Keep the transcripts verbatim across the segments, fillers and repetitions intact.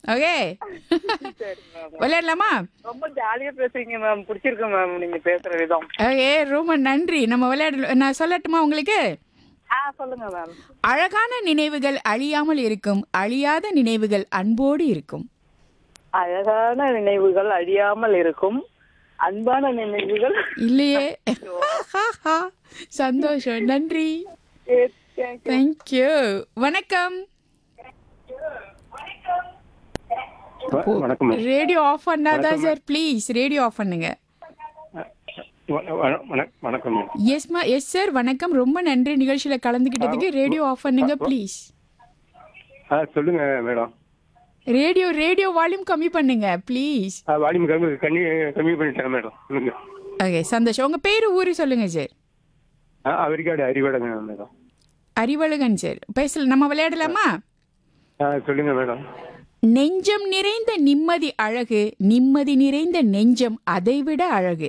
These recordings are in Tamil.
ஓகே, சரி மேம். விளையாடலாமா? ரொம்ப ஜாலியா பேசுறீங்க மேம். பிடிச்சிருக்கு மேம் நீங்க பேசுற விதம். ஓகே, ரொம்ப நன்றி. நம்ம விளையாட நான் சொல்லட்டுமா உங்களுக்கு? ஆ சொல்லுங்க மேம். அழகான நினைவுகள் அழியாமல் இருக்கும், அழியாத நினைவுகள் அன்போடு இருக்கும். அழகான நினைவுகள் அழியாமல் இருக்கும், அன்பான நினைவுகள் இல்லையே. சந்தோஷம், நன்றி, தேங்க்யூ. வணக்கம். வ- வணக்கம் மேம். ரேடியோ ஆஃப் பண்ணாதான் சார், ப்ளீஸ் ரேடியோ ஆஃப் பண்ணுங்க. வ- வ- வண- வணக்கம் மேம். எஸ் மா எஸ் சார், வணக்கம். ரொம்ப நன்றி நிகழ்ச்சியில கலந்துக்கிட்டதுக்கு. ரேடியோ ஆஃப் பண்ணுங்க ப்ளீஸ். ஆ சொல்லுங்க மேடம். ரேடியோ ரேடியோ வால்யூம் கம்மி பண்ணுங்க ப்ளீஸ். வால்யூம் கம்மி கம்மி கம்மி பண்ணிட்டேன் மேடம். சொல்லுங்க. ஓகே, சந்தோஷம். உங்க பேரு ஊரு சொல்லுங்க சார். ஆ அவரிக்காடு அறிவாடங்க மேடம். அறிவழகன் சார். பேசல, நம்ம விளையாடலாமா? ஆ சொல்லுங்க மேடம். நெஞ்சம் நிறைந்த நிம்மதி அழகு, நிம்மதி நிறைந்த நெஞ்சம் அதைவிட அழகு.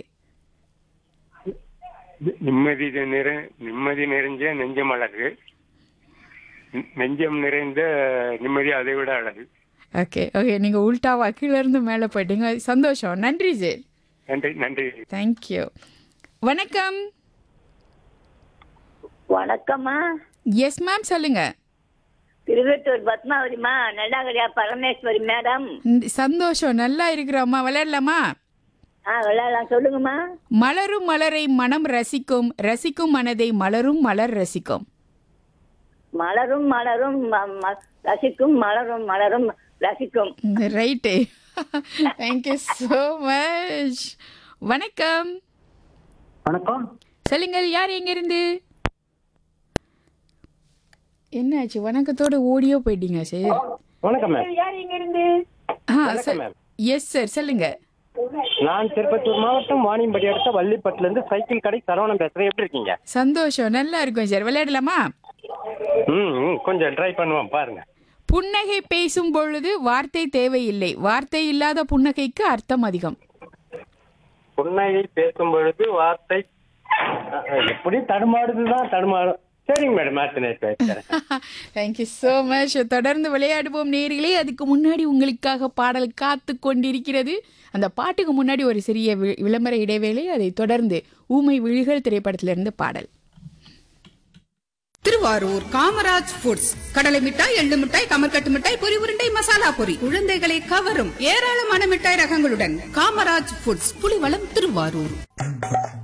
நி- நிம்மதி நிறை நிம்மதி நிறைஞ்ச நெஞ்சம் அழகு, நெ- நெஞ்சம் நிறைந்த நிம்மதி அதை விட அழகு. ஓகே ஓகே, நீங்க உல்டாவா கீழே இருந்து மேலே போயிட்டீங்க. சந்தோஷம், நன்றி சார். நன்றி நன்றி. தேங்க்யூ. வணக்கம். வணக்கம்மா. எஸ் மேம், சொல்லுங்க. திருவெட்டூர் பத்மாவதிமா, நல்லாகரியா பரமேஸ்வரி மேடம். இந்த- சந்தோஷம், நல்லா இருக்கிறோம்மா. விளையாடலாமா? ஆ விளையாடலாம், சொல்லுங்கம்மா. மலரும் மலரை மனம் ரசிக்கும், ரசிக்கும் மனதை மலரும் மலர் ரசிக்கும். மலரும் மலரும் ம- ம- ரசிக்கும், மலரும் மலரும் ரசிக்கும். ரைட்டு. Thank you so much. வணக்கம். வணக்கம். சொல்லுங்கள், யார் எங்க இருந்து? என்னாச்சு, வணக்கத்தோட ஓடியோ போயிட்டீங்க சார். வணக்கம் மேம். யார் இங்க இருந்து? ஆ வணக்கம் மேம். எஸ் சார், சொல்லுங்க. நான் திருப்பத்தூர் மாவட்டம் வாணியம்படி அடுத்த வள்ளிப்பட்டுல இருந்து சைக்கிள் கடை சரவணன் பேசுறேன். எப்படி இருக்கீங்க? சந்தோஷம், நல்லா இருக்கும் சார். விளையாடலாமா? ம் ம், கொஞ்சம் ட்ரை பண்ணுவோம் பாருங்க. புன்னகை பேசும் பொழுது வார்த்தை தேவையில்லை, வார்த்தை இல்லாத புன்னகைக்கு அர்த்தம் அதிகம். புன்னகை பேசும் பொழுது வார்த்தை அ, அ, எப்படி தடுமாடுதுதான் தடுமாடும். சரிங்க மேடம், மாத்தினேன். Thank you so much. தொடர்ந்து விளையாடுவோம் நேயர்களே. அதுக்கு முன்னாடி உங்களுக்காக பாடல் காத்து கொண்டிருக்கிறது. அந்த பாட்டுக்கு முன்னாடி ஒரு சிறிய வி- விளம்பர இடைவேளை. அதை தொடர்ந்து ஊமை விழிகள் திரைப்படத்திலிருந்து பாடல். திருவாரூர் காமராஜ் ஃபுட்ஸ் கடலை மிட்டாய், எள்ளு மிட்டாய், கமர்கட்டு மிட்டாய், பொரி உருண்டை, மசாலா பொரி, குழந்தைகளை கவரும் ஏராளமான மிட்டாய் ரகங்களுடன் காமராஜ் ஃபுட்ஸ், புலிவளம், திருவாரூர்.